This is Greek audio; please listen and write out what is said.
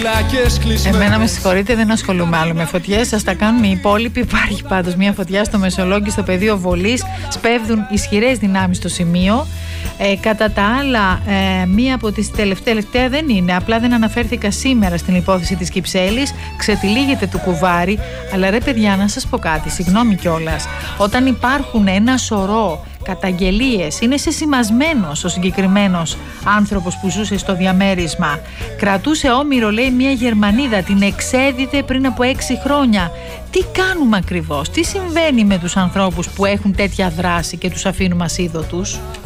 φυλάκες κλεισμένες. Εμένα με συγχωρείτε, δεν ασχολούμαι άλλο με φωτιές. Σας τα κάνουν οι υπόλοιποι. Υπάρχει πάντως μια φωτιά στο Μεσολόγγι, στο πεδίο βολής. Σπέβδουν ισχυρές δυνάμεις στο σημείο. Κατά τα άλλα, μία από τις τελευταία δεν είναι. Απλά δεν αναφέρθηκα σήμερα στην υπόθεση της Κυψέλης. Ξετυλίγεται το κουβάρι. Αλλά ρε παιδιά, να σας πω κάτι, συγγνώμη κιόλας. Όταν υπάρχουν ένα σωρό καταγγελίες, είναι σεσημασμένος ο συγκεκριμένος άνθρωπος που ζούσε στο διαμέρισμα. Κρατούσε όμηρο, λέει, μια Γερμανίδα, την εξέδιδε πριν από 6 χρόνια. Τι κάνουμε ακριβώς, τι συμβαίνει με τους ανθρώπους που έχουν τέτοια δράση και τους αφήνουμε ασίδωτους?